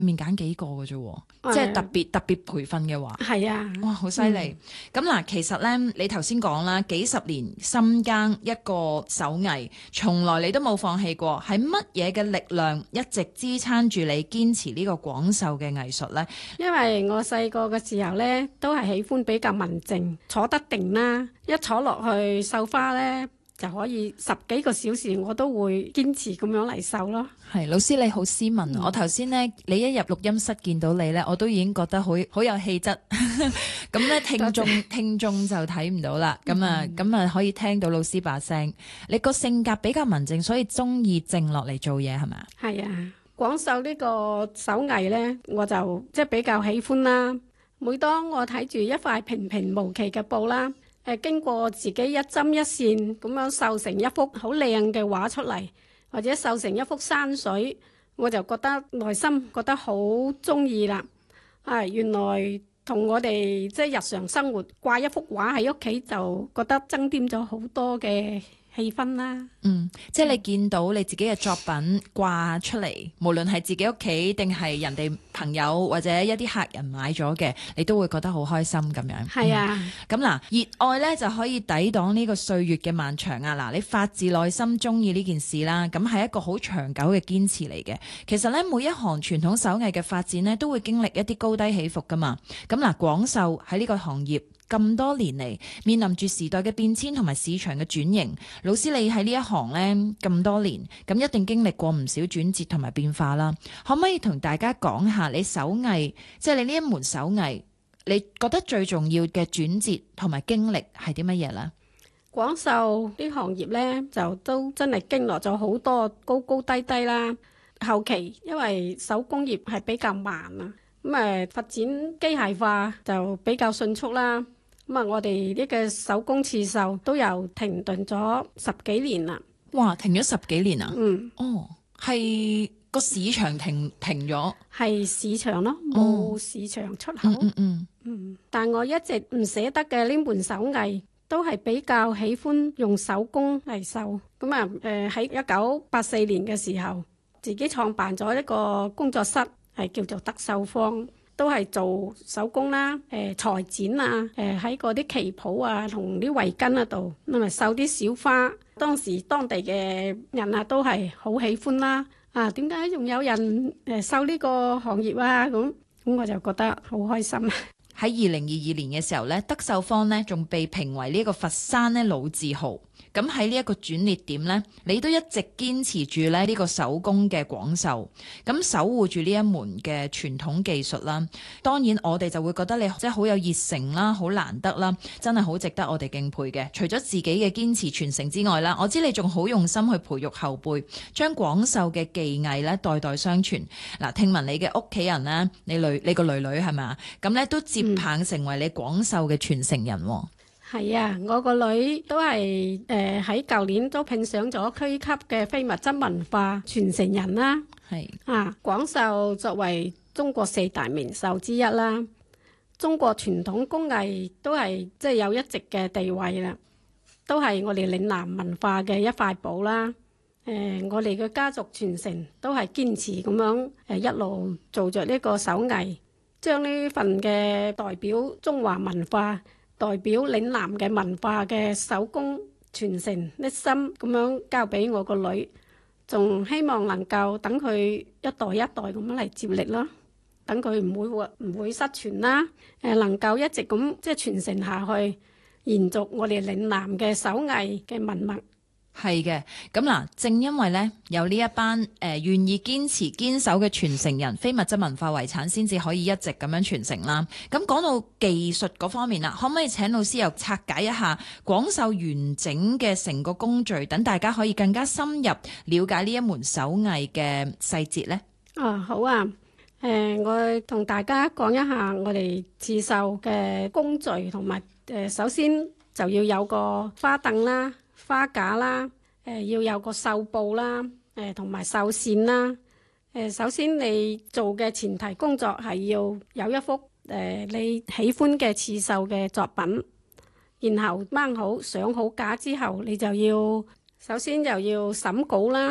面揀幾個嘅啫，即係特別培訓嘅話。 係啊， 哇，好犀利！咁嗱，其實咧，你頭先講啦，幾十年深耕一個手藝，從來你都冇放棄過，係乜嘢嘅力量一直支撐住你堅持呢個廣繡嘅藝術呢？ 因為我細個嘅時候呢，都係喜歡比較文靜，坐得定啦，一坐落去繡花呢，就可以10幾個小時，我都會堅持咁樣嚟繡咯。 係，老師你好斯文啊！我頭先呢，你一入錄音室見到你呢，我都已經覺得好有氣質。咁咧，聽眾就睇唔到啦。咁啊，可以聽到老師把聲。你個性格比較文靜，所以中意靜落嚟做嘢係咪？ 係啊，廣繡呢個手藝呢，我就即係比較喜歡啦。每當我睇住一塊平平無奇嘅布啦，經過自己一針一線咁樣繡成一幅好靚嘅畫出嚟，或者繡成一幅山水，我就覺得內心覺得好中意啦。原來同我哋即係日常生活掛一幅畫喺屋企，就覺得增添咗好多嘅氣氛啦。 即係你見到你自己嘅作品掛出嚟，無論係自己屋企定係人哋朋友或者一啲客人買咗嘅，你都會覺得好開心咁樣。 係啊， 咁嗱，熱愛呢就可以抵擋呢個歲月嘅漫長啊！嗱，你發自內心中意呢件事啦，咁係一個好長久嘅堅持嚟嘅。其實呢，每一行傳統手藝嘅發展呢，都會經歷一啲高低起伏噶嘛。咁嗱，廣繡喺呢個行業咁多年嚟，面臨住時代嘅變遷同埋市場嘅轉型。老師你喺呢一行呢咁多年，咁一定經歷過唔少轉折同埋變化啦。可唔可以同大家講下你手藝，即係你呢一門手藝，你覺得最重要嘅轉折同埋經歷係啲乜嘢呢？ 廣繡呢行業呢，就都真係經歷咗好多高高低低啦。後期因為手工業係比較慢啊，發展機械化就比較迅速啦。我哋呢個手工刺繡都有停頓咗10幾年啦。 哇，停咗10幾年啊？係個市場停咗， 係市場咯，冇市場出口。但我一直唔捨得嘅呢門手藝，都係比較喜歡用手工嚟繡。喺1984年嘅時候，自己創辦咗一個工作室，係叫做德繡坊。都係做手工啦，裁剪啊，喺嗰啲旗袍啊同啲圍巾嗰度，繡啲小花。當時當地嘅人啊都係好喜歡啦。點解仲有人繡呢個行業啊？咁我就覺得好開心。 喺2022年嘅時候咧，德繡坊咧仲被評為呢個佛山咧老字號。咁喺呢一個轉捩點咧，你都一直堅持住咧呢個手工嘅廣繡，咁守護住呢一門嘅傳統技術啦。當然我哋就會覺得你即係好有熱誠啦，好難得啦，真係好值得我哋敬佩嘅。除咗自己嘅堅持傳承之外啦，我知你仲好用心去培育後輩，將廣繡嘅技藝咧代代相傳。嗱，聽聞你嘅屋企人咧，你個女係咪啊？咁咧都接棒成為你廣繡嘅傳承人。 係啊，我個女都係喺舊年都聘上咗區級嘅非物質文化傳承人啦。 係廣繡作為中國4大名繡之一啦，中國傳統工藝都係即係有一席嘅地位啦，都係我哋嶺南文化嘅一塊寶啦。我哋嘅家族傳承都係堅持咁樣一路做着呢個手藝，將呢份嘅代表中華文化、代表嶺南嘅文化嘅手工傳承一心咁樣交俾我個女，仲希望能夠等佢一代一代咁樣嚟接力咯，等佢唔會失傳啦，能夠一直咁即係傳承下去，延續我哋嶺南嘅手藝嘅文物。 係嘅，咁嗱，正因為咧有呢一班願意堅持堅守嘅傳承人，非物質文化遺產先至可以一直咁樣傳承啦。咁講到技術嗰方面啦，可唔可以請老師又拆解一下廣繡完整嘅成個工序，等大家可以更加深入了解呢一門手藝嘅細節呢？ 好啊，我同大家講一下我哋刺繡嘅工序同埋首先就要有個花凳啦、花架啦，要有個繡布啦，同埋繡線啦。首先你做嘅前提工作係要有一幅你喜歡嘅刺繡嘅作品，然後掹好上好架之後，你就要首先就要審稿啦，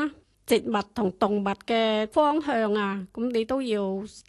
植物同動物嘅方向啊，咁你都要